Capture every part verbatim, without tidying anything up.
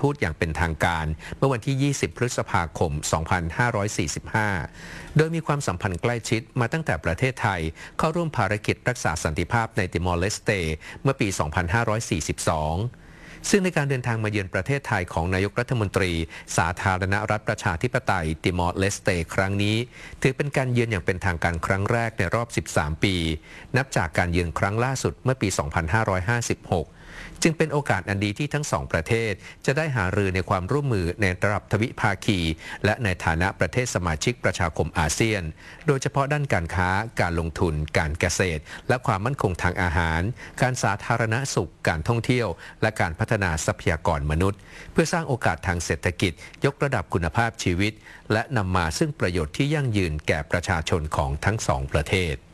ทูตอย่างเป็นทางการเมื่อวันที่ ยี่สิบ พฤษภาคม สองพันห้าร้อยสี่สิบห้า โดยมีความสัมพันธ์ใกล้ชิดมาตั้งแต่ประเทศไทยเข้าร่วมภารกิจรักษาสันติภาพในติมอร์เลสเตเมื่อปี สองพันห้าร้อยสี่สิบสอง ซึ่งในการเดินทางมาเยือนประเทศไทยของนายกรัฐมนตรีสาธารณรัฐประชาธิปไตยติมอร์เลสเตครั้งนี้ถือเป็นการเยือนอย่างเป็นทางการครั้งแรกในรอบ สิบสาม ปี นับจากการเยือนครั้งล่าสุดเมื่อปี สองพันห้าร้อยห้าสิบหก จึงเป็นโอกาสอันดีที่ทั้งสองประเทศจะได้หารือในความร่วมมือในระดับทวิภาคีและในฐานะประเทศสมาชิกประชาคมอาเซียนโดยเฉพาะด้านการค้าการลงทุนการเกษตรและความมั่นคงทางอาหารการสาธารณสุขการท่องเที่ยวและการพัฒนาทรัพยากรมนุษย์เพื่อสร้างโอกาสทางเศรษฐกิจยกระดับคุณภาพชีวิตและนำมาซึ่งประโยชน์ที่ยั่งยืนแก่ประชาชนของทั้งสองประเทศ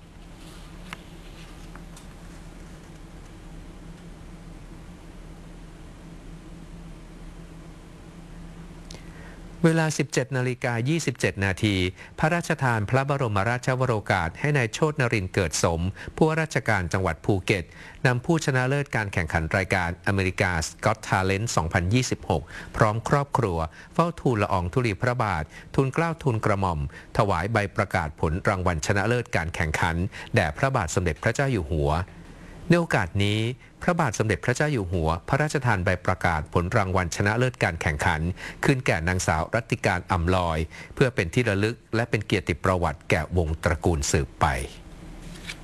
เวลา สิบเจ็ดนาฬิกายี่สิบเจ็ด นาที พระราชทานพระบรมราชวโรกาสให้นายโชตินรินทร์เกิดสมผู้ว่าราชการจังหวัดภูเก็ตนำผู้ชนะเลิศการแข่งขันรายการอเมริกาสก็อตทาเลนต์ สองพันยี่สิบหก พร้อมครอบครัวเฝ้าทูลละอองธุลีพระบาททูลเกล้าทูลกระหม่อมถวายใบประกาศผลรางวัลชนะเลิศการแข่งขันแด่พระบาทสมเด็จพระเจ้าอยู่หัวในโอกาสนี้พระบาทสมเด็จพระเจ้าอยู่หัวพระราชทานใบประกาศผลรางวัลชนะเลิศการแข่งขันขึ้นแก่นางสาวรัตติการอำลอยเพื่อเป็นที่ระลึกและเป็นเกียรติประวัติแก่วงตระกูลสืบไป